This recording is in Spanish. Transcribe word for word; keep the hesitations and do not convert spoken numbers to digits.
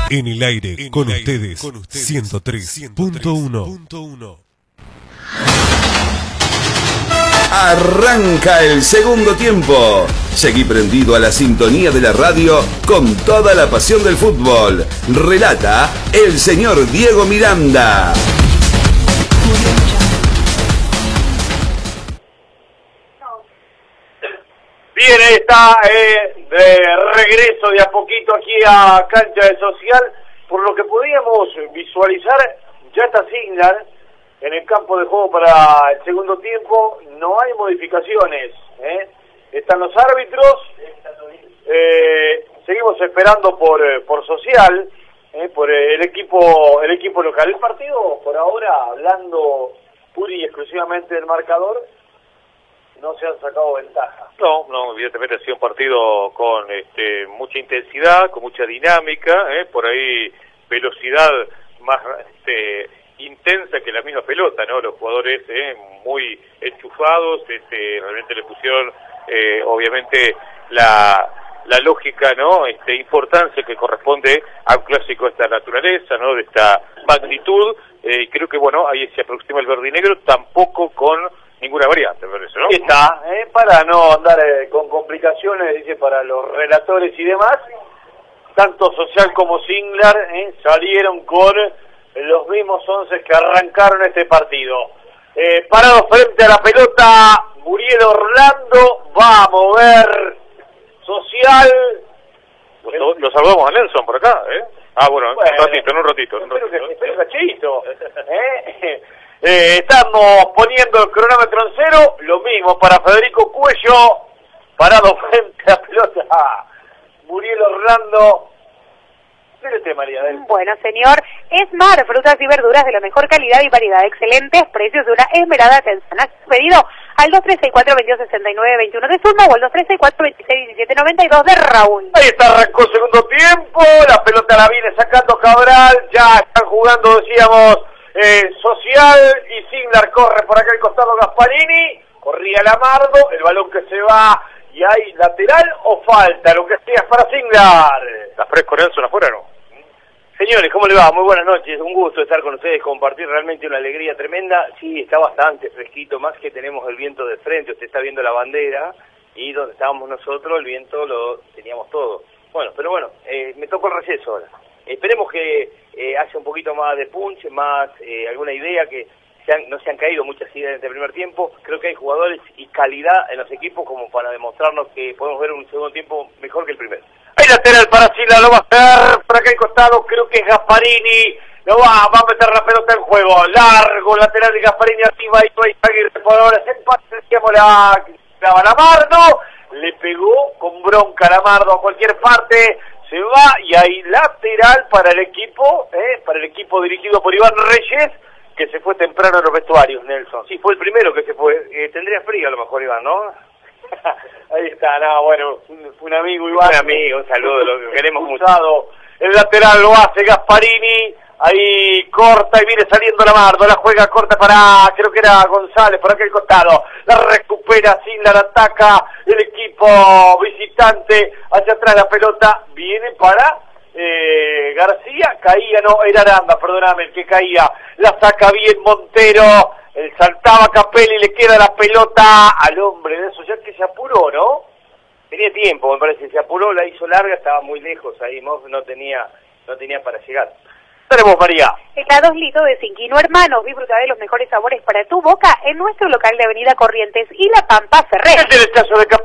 En el aire, en con, el ustedes, aire con ustedes, ciento tres punto uno. Arranca el segundo tiempo. Seguí prendido a la sintonía de la radio con toda la pasión del fútbol. Relata el señor Diego Miranda. Bien, ahí está eh, de regreso de a poquito aquí a Cancha de Social. Por lo que podíamos visualizar, ya está Signar en el campo de juego para el segundo tiempo. No hay modificaciones, ¿eh? Están los árbitros. Eh, seguimos esperando por por Social, ¿eh? por el equipo el equipo local. El partido, por ahora, hablando pura y exclusivamente del marcador, no se han sacado ventaja. No, no, evidentemente ha sido un partido con este, mucha intensidad, con mucha dinámica, ¿eh? Por ahí velocidad más este, intensa que la misma pelota, ¿no? Los jugadores ¿eh? muy enchufados, este, realmente le pusieron, eh, obviamente, la, la lógica, ¿no? Este, importancia que corresponde a un clásico de esta naturaleza, ¿no? De esta magnitud, eh, y creo que, bueno, ahí se aproxima el verde y negro, tampoco con ninguna variante, me parece, ¿no? Está, eh, para no andar eh, con complicaciones, dice, para los relatores y demás, tanto Social como Singlar eh, salieron con los mismos once que arrancaron este partido. Eh, parado frente a la pelota, Muriel Orlando va a mover Social. Lo, lo saludamos a Nelson por acá, ¿eh? Ah, bueno, bueno un ratito, en un ratito. En un ratito. Espero que, espero cachito. ¿eh? Eh, estamos poniendo el cronómetro en cero, lo mismo para Federico Cuello, parado frente a la pelota, Muriel Orlando. Espérate, María del... Bueno, señor, Esmar, frutas y verduras de la mejor calidad y variedad, excelentes precios de una esmerada atención. Has pedido al dos tres seis cuatro, dos dos seis nueve, dos uno de Zulma o al dos tres seis cuatro, dos seis uno siete nueve dos de Raúl. Ahí está, arrancó el segundo tiempo, la pelota la viene sacando Cabral, ya están jugando, decíamos, Eh, Social y Signar corre por acá al costado Gasparini, corría Lamardo, el balón que se va y hay lateral o falta, lo que sea es para Signar. ¿Está fresco Nelson afuera, no? Señores, ¿cómo le va? Muy buenas noches, un gusto estar con ustedes, compartir realmente una alegría tremenda. Sí, está bastante fresquito, más que tenemos el viento de frente, usted está viendo la bandera y donde estábamos nosotros el viento lo teníamos todo. Bueno, pero bueno, eh, me tocó el receso ahora. Esperemos que eh, haya un poquito más de punch, más eh, alguna idea, que se han, no se han caído muchas ideas en este primer tiempo. Creo que hay jugadores y calidad en los equipos como para demostrarnos que podemos ver un segundo tiempo mejor que el primero. Hay lateral para Sila, lo va a hacer por acá al costado, creo que es Gasparini, lo va, va a meter la pelota en juego, largo, lateral de Gasparini, arriba y no hay Aguirre por ahora, se empate, decíamos la, la Lamardo, le pegó con bronca Lamardo a cualquier parte. Se va y hay lateral para el equipo, eh, para el equipo dirigido por Iván Reyes, que se fue temprano a los vestuarios, Nelson. Sí, fue el primero que se fue. Eh, tendría frío a lo mejor, Iván, ¿no? Ahí está, no, bueno, un, un amigo Iván. Un amigo, un saludo, lo queremos mucho. El lateral lo hace Gasparini, ahí corta y viene saliendo Lamardo, la juega corta para, creo que era González, por aquel costado, la recupera, Signar ataca, el equipo visitante, hacia atrás la pelota, viene para eh, García, caía, no, era Aranda, perdóname, el que caía, la saca bien Montero, el saltaba Capelli y le queda la pelota al hombre de eso, ya que se apuró, ¿no? Tenía tiempo, me parece, se apuró, la hizo larga, estaba muy lejos ahí, no tenía, no tenía para llegar. Tenemos, María. Helados Lito de Cinquino Hermanos, disfruta de los mejores sabores para tu boca en nuestro local de Avenida Corrientes y La Pampa Ferrer. Este es el caso de